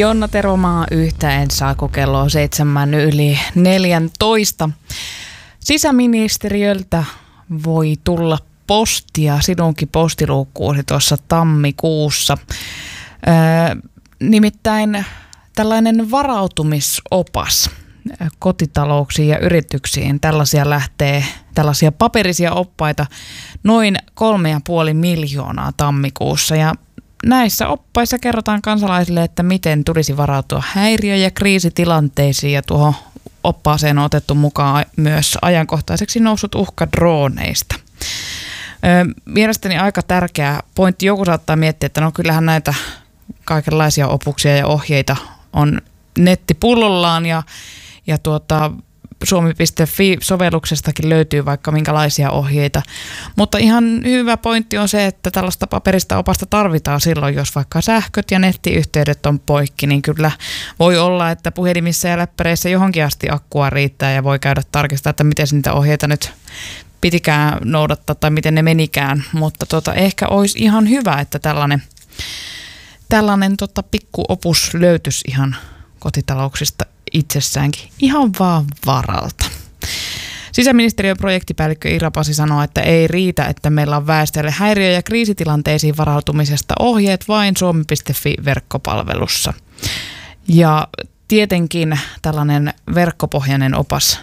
Jonna Teromaa yhtä saako kello 7:14. Sisäministeriöltä voi tulla postia sinunkin postiluukkuusi tuossa tammikuussa. Nimittäin tällainen varautumisopas kotitalouksiin ja yrityksiin. Tällaisia paperisia oppaita noin 3,5 miljoonaa tammikuussa. Ja näissä oppaissa kerrotaan kansalaisille, että miten tulisi varautua häiriö- ja kriisitilanteisiin, ja tuohon oppaaseen on otettu mukaan myös ajankohtaiseksi noussut uhka drooneista. Mielestäni aika tärkeä pointti. Joku saattaa miettiä, että no kyllähän näitä kaikenlaisia opuksia ja ohjeita on nettipullollaan ja Suomi.fi-sovelluksestakin löytyy vaikka minkälaisia ohjeita. Mutta ihan hyvä pointti on se, että tällaista paperista opasta tarvitaan silloin, jos vaikka sähköt ja nettiyhteydet on poikki, niin kyllä voi olla, että puhelimissa ja läppäreissä johonkin asti akkua riittää ja voi käydä tarkistaa, että miten niitä ohjeita nyt pitikään noudattaa tai miten ne menikään. Mutta ehkä olisi ihan hyvä, että tällainen pikkuopus löytyisi ihan kotitalouksista itsessäänkin ihan vaan varalta. Sisäministeriön projektipäällikkö Iira Pasi sanoo, että ei riitä, että meillä on väestölle häiriö- ja kriisitilanteisiin varautumisesta ohjeet vain suomi.fi-verkkopalvelussa. Ja tietenkin tällainen verkkopohjainen opas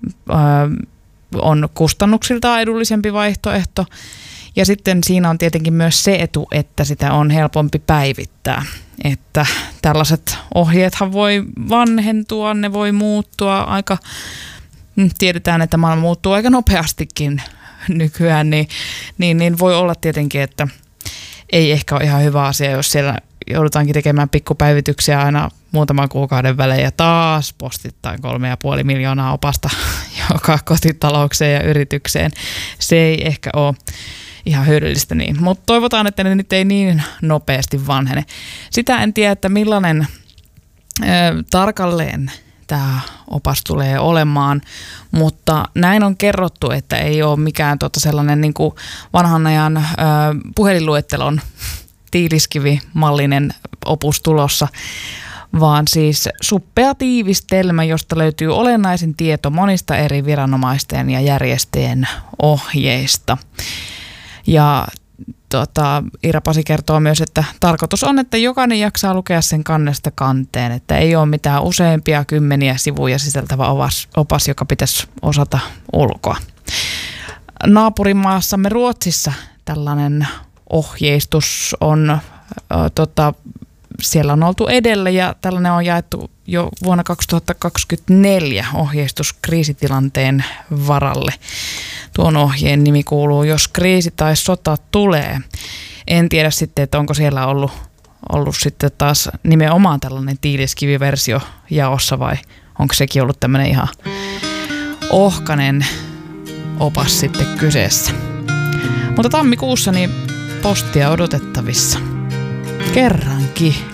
on kustannuksiltaan edullisempi vaihtoehto. Ja sitten siinä on tietenkin myös se etu, että sitä on helpompi päivittää. Että tällaiset ohjeethan voi vanhentua, ne voi muuttua aika, tiedetään, että maailma muuttuu aika nopeastikin nykyään, niin voi olla tietenkin, että ei ehkä ole ihan hyvä asia, jos siellä joudutaankin tekemään pikkupäivityksiä aina muutaman kuukauden välein ja taas postittain 3,5 miljoonaa opasta joka kotitaloukseen ja yritykseen. Se ei ehkä ole ihan hyödyllistä niin, mutta toivotaan, että ne nyt ei niin nopeasti vanhene. Sitä en tiedä, että millainen tarkalleen tämä opas tulee olemaan, mutta näin on kerrottu, että ei ole mikään sellainen niin kuin vanhan ajan puhelinluettelon tiiliskivimallinen opus tulossa, vaan siis suppea tiivistelmä, josta löytyy olennaisin tieto monista eri viranomaisten ja järjestöjen ohjeista. Ja Iira Pasi kertoo myös, että tarkoitus on, että jokainen jaksaa lukea sen kannesta kanteen, että ei ole mitään useampia kymmeniä sivuja sisältävä opas, joka pitäisi osata ulkoa. Naapurimaassamme Ruotsissa tällainen ohjeistus on, siellä on oltu edellä ja tällainen on jaettu jo vuonna 2024 ohjeistus kriisitilanteen varalle. Tuon ohjeen nimi kuuluu, jos kriisi tai sota tulee. En tiedä sitten, että onko siellä ollut sitten taas nimenomaan tällainen tiiliskiviversio jaossa vai onko sekin ollut tämmöinen ihan ohkainen opas sitten kyseessä. Mutta tammikuussa niin postia odotettavissa. Kerrankin.